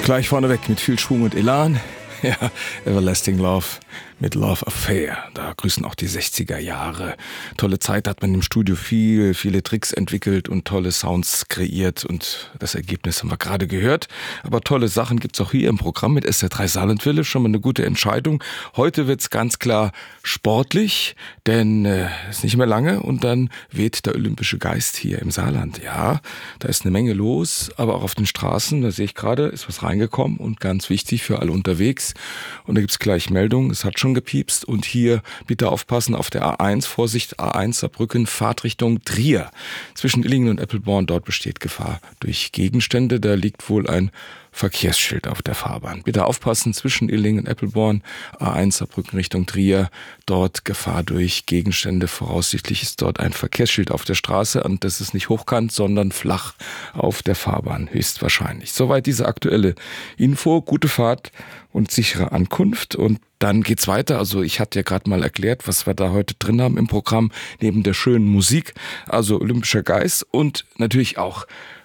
Gleich vorneweg mit viel Schwung und Elan. Ja, Everlasting Love mit Love Affair. Da grüßen auch die 60er Jahre. Tolle Zeit, hat man im Studio viele Tricks entwickelt und tolle Sounds kreiert. Und das Ergebnis haben wir gerade gehört. Aber tolle Sachen gibt's auch hier im Programm mit SR3 Saarlandwelle. Schon mal eine gute Entscheidung. Heute wird's ganz klar sportlich, denn ist nicht mehr lange und dann weht der olympische Geist hier im Saarland. Ja, da ist eine Menge los, aber auch auf den Straßen, da sehe ich gerade, ist was reingekommen und ganz wichtig für alle unterwegs. Und da gibt's gleich Meldung, es hat schon gepiepst und hier bitte aufpassen auf der A1, Vorsicht A1 Saarbrücken, Fahrtrichtung Trier. Zwischen Illingen und Eppelborn, dort besteht Gefahr durch Gegenstände, da liegt wohl ein Verkehrsschild auf der Fahrbahn. Bitte aufpassen, zwischen Illingen und Eppelborn, A1 Saarbrücken Richtung Trier, dort Gefahr durch Gegenstände. Voraussichtlich ist dort ein Verkehrsschild auf der Straße und das ist nicht hochkant, sondern flach auf der Fahrbahn, höchstwahrscheinlich. Soweit diese aktuelle Info, gute Fahrt und sichere Ankunft. Und dann geht's weiter. Also ich hatte ja gerade mal erklärt, was wir da heute drin haben im Programm, neben der schönen Musik, also olympischer Geist und natürlich auch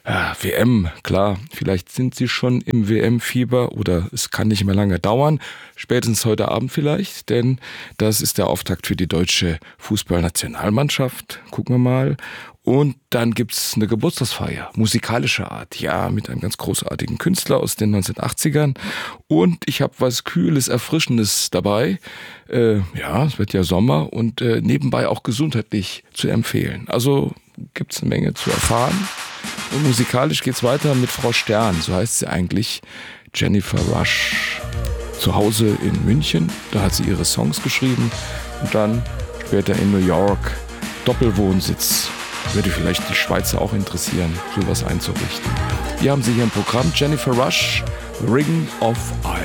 WM, klar, vielleicht sind Sie schon im WM-Fieber oder es kann nicht mehr lange dauern, spätestens heute Abend vielleicht, denn das ist der Auftakt für die deutsche Fußballnationalmannschaft, gucken wir mal. Und dann gibt's eine Geburtstagsfeier, musikalischer Art, ja, mit einem ganz großartigen Künstler aus den 1980ern. Und ich habe was Kühles, Erfrischendes dabei. Ja, es wird ja Sommer und nebenbei auch gesundheitlich zu empfehlen. Also gibt's eine Menge zu erfahren. Und musikalisch geht's weiter mit Frau Stern, so heißt sie eigentlich, Jennifer Rush. Zu Hause in München, da hat sie ihre Songs geschrieben und dann später in New York, Doppelwohnsitz. Würde vielleicht die Schweizer auch interessieren, sowas einzurichten. Wir haben sie hier im Programm, Jennifer Rush, Ring of Fire.